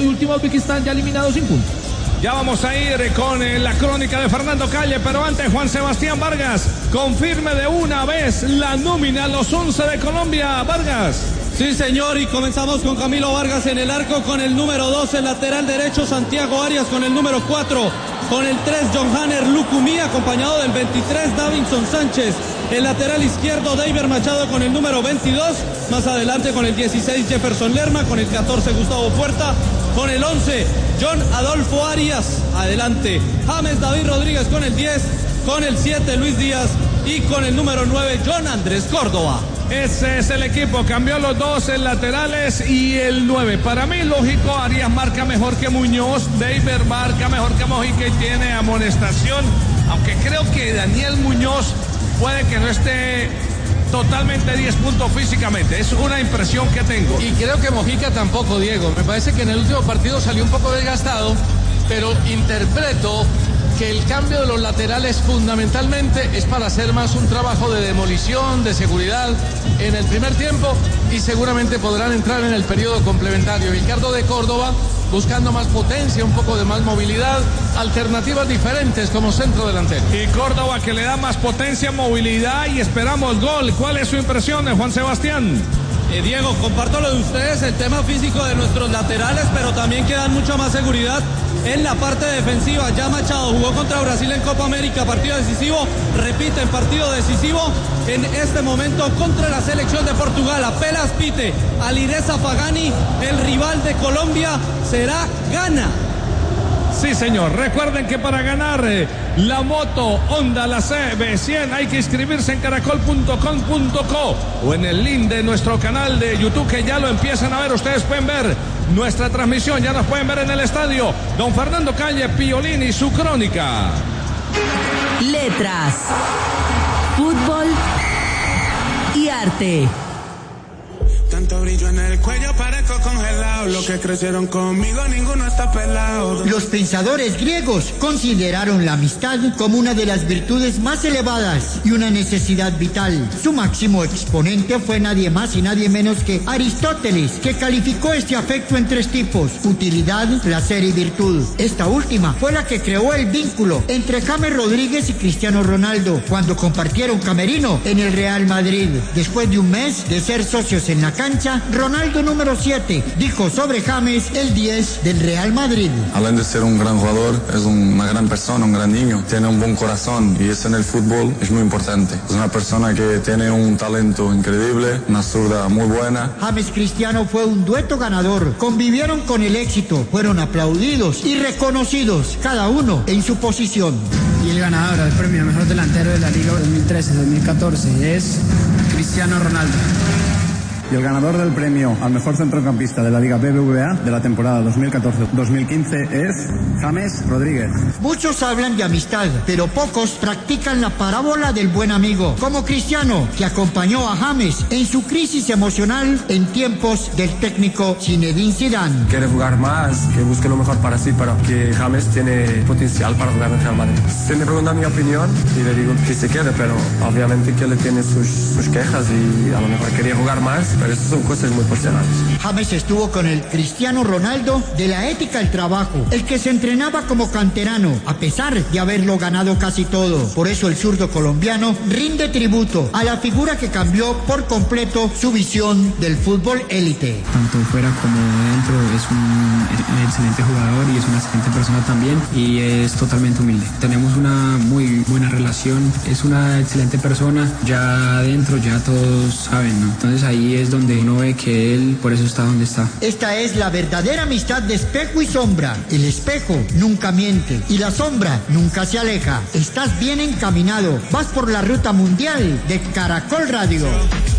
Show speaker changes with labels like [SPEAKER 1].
[SPEAKER 1] el último Uzbekistán ya eliminado sin puntos.
[SPEAKER 2] Ya vamos a ir con la crónica de Fernando Calle, pero antes Juan Sebastián Vargas, confirme de una vez la nómina, los 11 de Colombia, Vargas.
[SPEAKER 3] Sí, señor, y comenzamos con Camilo Vargas en el arco, con el número 2, el lateral derecho, Santiago Arias con el número 4, con el 3, John Hanner Lucumí, acompañado del 23, Davinson Sánchez, el lateral izquierdo, David Machado con el número 22, más adelante con el 16, Jefferson Lerma, con el 14, Gustavo Puerta, con el 11, John Adolfo Arias, adelante, James David Rodríguez con el 10, con el 7, Luis Díaz, y con el número 9, John Andrés Córdoba.
[SPEAKER 2] Ese es el equipo, cambió los dos, el laterales y el 9. Para mí, lógico, Arias marca mejor que Muñoz, David marca mejor que Mojica y tiene amonestación, aunque creo que Daniel Muñoz puede que no esté totalmente 10 puntos físicamente, es una impresión que tengo.
[SPEAKER 4] Y creo que Mojica tampoco, Diego, me parece que en el último partido salió un poco desgastado, pero interpreto que el cambio de los laterales fundamentalmente es para hacer más un trabajo de demolición, de seguridad en el primer tiempo y seguramente podrán entrar en el periodo complementario. Ricardo de Córdoba buscando más potencia, un poco de más movilidad, alternativas diferentes como centro delantero.
[SPEAKER 2] Y Córdoba que le da más potencia, movilidad y esperamos gol. ¿Cuál es su impresión, Juan Sebastián?
[SPEAKER 3] Diego, comparto lo de ustedes, el tema físico de nuestros laterales, pero también que dan mucha más seguridad en la parte defensiva. Ya Machado jugó contra Brasil en Copa América, partido decisivo, repite en partido decisivo en este momento contra la selección de Portugal. Apenas pite Alireza Fagani, el rival de Colombia será Ghana.
[SPEAKER 2] Sí, señor. Recuerden que para ganar la moto Honda, la CB100, hay que inscribirse en caracol.com.co o en el link de nuestro canal de YouTube, que ya lo empiezan a ver. Ustedes pueden ver nuestra transmisión, ya nos pueden ver en el estadio. Don Fernando Calle, Piolín y su crónica.
[SPEAKER 5] Letras, fútbol y arte.
[SPEAKER 6] Tanto brillo en el cuello, parezco congelado. Los que crecieron conmigo, ninguno está pelado.
[SPEAKER 7] Los pensadores griegos consideraron la amistad como una de las virtudes más elevadas y una necesidad vital. Su máximo exponente fue nadie más y nadie menos que Aristóteles, que calificó este afecto en 3 tipos: utilidad, placer y virtud. Esta última fue la que creó el vínculo entre James Rodríguez y Cristiano Ronaldo cuando compartieron camerino en el Real Madrid. Después de un mes de ser socios en la cancha, Ronaldo, número 7, dijo sobre James, el 10 del Real Madrid:
[SPEAKER 8] Además de ser un gran jugador, es una gran persona, un gran niño, tiene un buen corazón y eso en el fútbol es muy importante. Es una persona que tiene un talento increíble, una zurda muy buena.
[SPEAKER 7] James Cristiano fue un dueto ganador, convivieron con el éxito, fueron aplaudidos y reconocidos, cada uno en su posición.
[SPEAKER 9] Y el ganador del premio Mejor Delantero de la Liga 2013-2014 es Cristiano Ronaldo.
[SPEAKER 10] Y el ganador del premio al mejor centrocampista de la Liga BBVA de la temporada 2014-2015 es James Rodríguez.
[SPEAKER 7] Muchos hablan de amistad, pero pocos practican la parábola del buen amigo, como Cristiano, que acompañó a James en su crisis emocional en tiempos del técnico Zinedine Zidane.
[SPEAKER 11] Quiere jugar más, que busque lo mejor para sí, pero que James tiene potencial para jugar en Real Madrid. Se me pregunta mi opinión y le digo que se quede, pero obviamente que le tiene sus quejas y a lo mejor quería jugar más. Pero esas son cosas muy personales.
[SPEAKER 7] James estuvo con el Cristiano Ronaldo de la ética al trabajo, el que se entrenaba como canterano, a pesar de haberlo ganado casi todo. Por eso el zurdo colombiano rinde tributo a la figura que cambió por completo su visión del fútbol élite.
[SPEAKER 9] Tanto fuera como dentro es un excelente jugador y es una excelente persona también, y es totalmente humilde. Tenemos una muy buena relación, es una excelente persona. Ya adentro ya todos saben, ¿no? Entonces ahí es donde uno ve que él por eso está donde está.
[SPEAKER 7] Esta es la verdadera amistad de espejo y sombra. El espejo nunca miente y la sombra nunca se aleja. Estás bien encaminado. Vas por la ruta mundial de Caracol Radio.